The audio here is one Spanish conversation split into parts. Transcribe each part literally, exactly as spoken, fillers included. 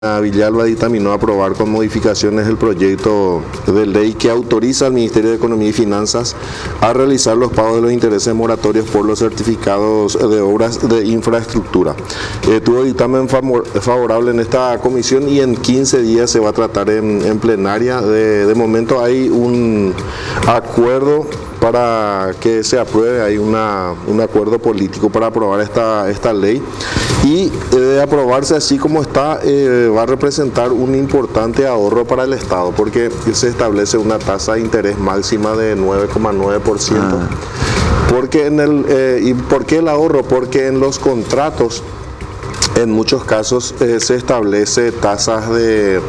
Villalba dictaminó aprobar con modificaciones el proyecto de ley que autoriza al Ministerio de Economía y Finanzas a realizar los pagos de los intereses moratorios por los certificados de obras de infraestructura. Eh, tuvo dictamen favorable en esta comisión y en quince días se va a tratar en, en plenaria. De, de momento hay un acuerdo para que se apruebe, hay una, un acuerdo político para aprobar esta, esta ley y eh, de aprobarse así como está eh, va a representar un importante ahorro para el Estado porque se establece una tasa de interés máxima de nueve coma nueve por ciento. Ah. Porque en el, eh, ¿Y por qué el ahorro? Porque en los contratos en muchos casos eh, se establece tasas de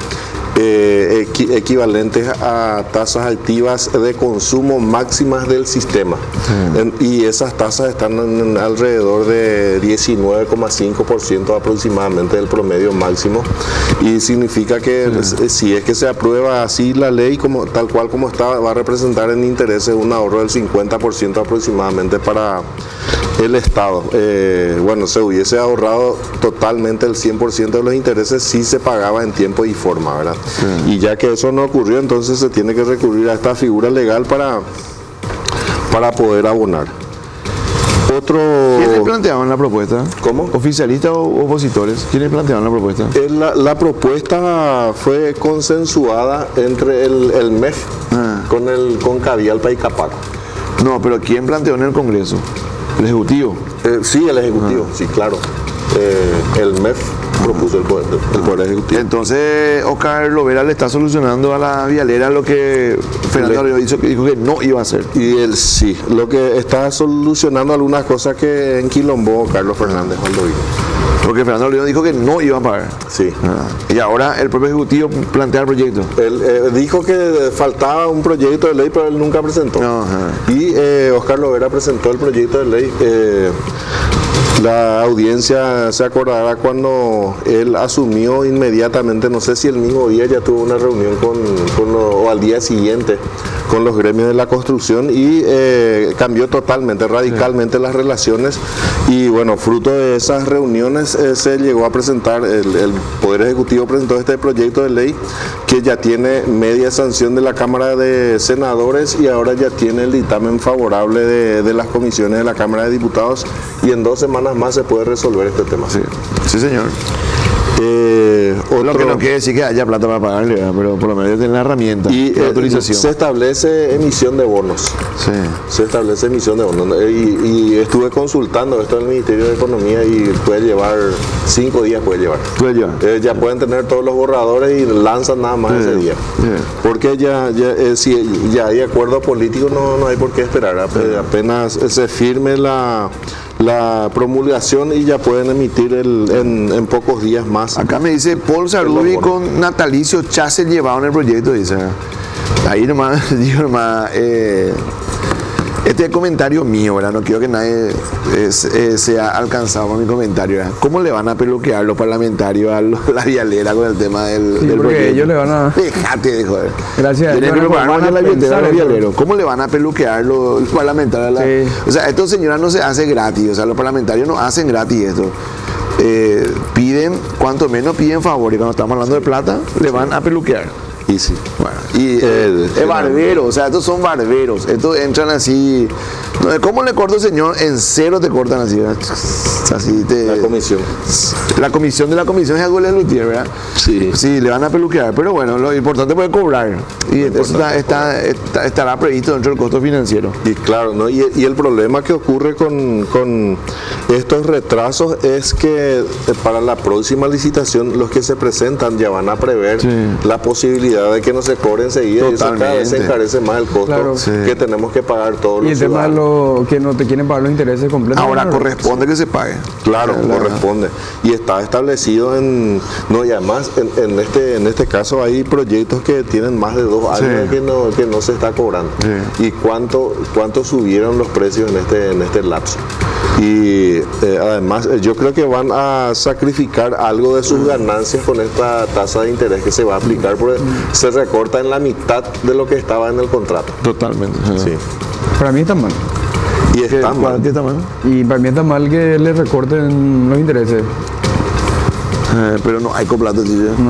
Eh, equi equivalentes a tasas activas de consumo máximas del sistema. Sí. En, y esas tasas están en, en alrededor de diecinueve coma cinco por ciento aproximadamente del promedio máximo, y significa que sí. si es que se aprueba así la ley como tal cual como está, va a representar en intereses un ahorro del cincuenta por ciento aproximadamente para el Estado. Eh, bueno, se hubiese ahorrado totalmente el cien por ciento de los intereses si se pagaba en tiempo y forma, ¿verdad? Sí. Y ya que eso no ocurrió, entonces se tiene que recurrir a esta figura legal para, para poder abonar. Otro... ¿Quiénes planteaban la propuesta? ¿Cómo? ¿Oficialistas o opositores? ¿Quiénes planteaban la propuesta? La, la propuesta fue consensuada entre el, el M E F ah. con el con Cavialpa y Capaco. No, pero ¿quién planteó en el Congreso? ¿El Ejecutivo? Eh, sí, el Ejecutivo, ah. sí, claro. Eh, el M E F propuso el poder, el poder Ejecutivo. Entonces, Oscar Lovera le está solucionando a la vialera lo que Fernando le dijo, dijo que no iba a hacer. Y él sí, lo que está solucionando algunas cosas que enquilombó Carlos Fernández cuando vino. Porque Fernando León dijo que no iba a pagar. Sí. Ah. Y ahora el propio Ejecutivo plantea el proyecto. Él eh, dijo que faltaba un proyecto de ley, pero él nunca presentó. Ajá. Y eh, Oscar Lovera presentó el proyecto de ley. Eh, La audiencia se acordará cuando él asumió inmediatamente, no sé si el mismo día ya tuvo una reunión con, con lo, o al día siguiente con los gremios de la construcción y eh, cambió totalmente, radicalmente sí. las relaciones y bueno, fruto de esas reuniones eh, se llegó a presentar, el, el Poder Ejecutivo presentó este proyecto de ley que ya tiene media sanción de la Cámara de Senadores y ahora ya tiene el dictamen favorable de, de las comisiones de la Cámara de Diputados y en dos semanas más se puede resolver este tema. Sí, sí señor. Eh, otro, lo que no quiere decir que haya plata para pagarle, ¿verdad? Pero por lo menos tiene la herramienta y la autorización. Se establece emisión de bonos. Sí. Se establece emisión de bonos. Y, y estuve consultando esto en el Ministerio de Economía y puede llevar cinco días, puede llevar. Puede llevar. Eh, ya pueden tener todos los borradores y lanzan nada más sí. ese día. Sí. Porque ya, ya eh, si ya hay acuerdo político, no, no hay por qué esperar. Sí. Apenas se firme la la promulgación y ya pueden emitir el, en, en pocos días más. Acá me dice Paul Sarubi con Natalicio Chase llevaron el proyecto, dice. Ahí nomás, digo nomás, eh, este es comentario mío, ¿verdad? No quiero que nadie eh, eh, sea alcanzado con mi comentario, ¿verdad? ¿Cómo le van a peluquear los parlamentarios a la vialera con el tema del, sí, del proyecto? Ellos le van a... Déjate de joder. Gracias. Tienen que prepararnos a la billetera de los vialeros. ¿Cómo le van a peluquear los, los parlamentarios? A la... sí. O sea, esto, señora, no se hace gratis. O sea, los parlamentarios no hacen gratis esto. Eh, piden, cuanto menos piden favor. Y cuando estamos hablando de plata, le van a peluquear. Y sí. Bueno, y eh, es barbero, o sea, estos son barberos. Estos entran así. ¿Cómo le corto, señor? En cero te cortan así, ¿verdad? Así te, la comisión. La comisión de la comisión es algo de Lutier, ¿verdad? Sí. Sí, le van a peluquear, pero bueno, lo importante es cobrar. Y eso está, está, está, estará previsto dentro del costo financiero. Y claro, ¿no? Y, y el problema que ocurre con, con estos retrasos es que para la próxima licitación los que se presentan ya van a prever sí. la posibilidad de que no se cobre enseguida y eso cada vez se encarece más el costo claro. sí. que tenemos que pagar todos y los el tema de lo, que no te quieren pagar los intereses completos. Ahora corresponde que se pague. Claro, la, corresponde. Y está establecido en... No, y además en, en, este, en este caso hay proyectos que tienen más de dos años sí. que, no, que no se está cobrando. Sí. Y cuánto, cuánto subieron los precios en este, en este lapso. Y eh, además yo creo que van a sacrificar algo de sus ganancias con esta tasa de interés que se va a aplicar porque se recorta en la mitad de lo que estaba en el contrato. Totalmente. Sí. Para mí está mal. Y está mal. Está mal. Y para mí está mal que le recorten los intereses. Eh, pero no hay coplato, tío.